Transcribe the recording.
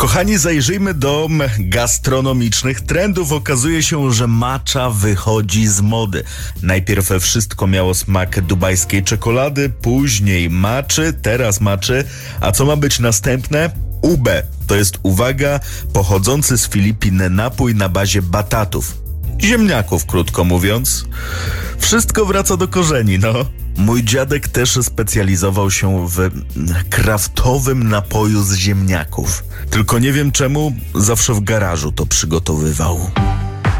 Kochani, zajrzyjmy do gastronomicznych trendów. Okazuje się, że matcha wychodzi z mody. Najpierw wszystko miało smak dubajskiej czekolady, później matchy, teraz matchy. A co ma być następne? Ube. To jest, uwaga, pochodzący z Filipin napój na bazie batatów. Ziemniaków, krótko mówiąc. Wszystko wraca do korzeni, no. Mój dziadek też specjalizował się w kraftowym napoju z ziemniaków. Tylko nie wiem czemu zawsze w garażu to przygotowywał.